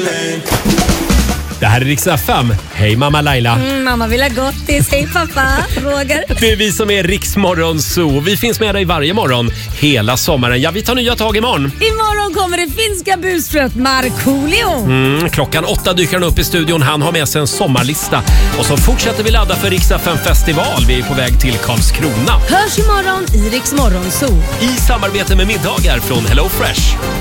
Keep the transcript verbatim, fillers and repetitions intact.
Det här är Rix F M. Hej mamma Laila. Mm, mamma vill ha gottis. Hej pappa Roger. Det är vi som är Rix Morgon Zoo. Vi finns med dig varje morgon hela sommaren. Ja, vi tar nya tag imorgon. Imorgon kommer det finska busfröet Markoolio. Mm, klockan åtta dyker han upp i studion. Han har med sig en sommarlista. Och så fortsätter vi ladda för Rix F M festival. Vi är på väg till Karlskrona. Hörs imorgon i Rix Morgon Zoo. I samarbete med middagar från Hello Fresh.